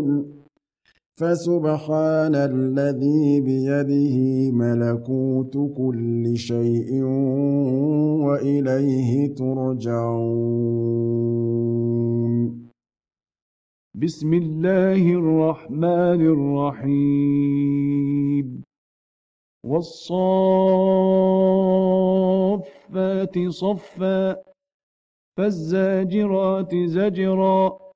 فسبحان الذي بيده ملكوت كل شيء وإليه ترجعون. بسم الله الرحمن الرحيم. والصافات صفا فالزاجرات زجرا